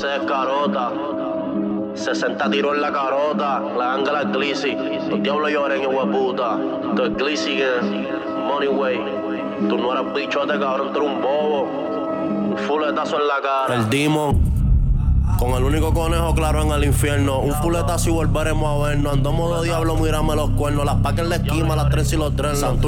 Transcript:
se descarota. 60 tiros en la carota, la ganga es Glizzy. Los diablos lloren, hueputa. Tú es Glizzy que Money Way. Tú no eras bichote, cabrón, tú eres un bobo. Un fuletazo en la cara. El Demon. Con el único conejo claro en el infierno. Un fuletazo y volveremos a vernos. Andamos de diablo, mírame los cuernos. Las paques en la esquina, las trenzas y los drenos.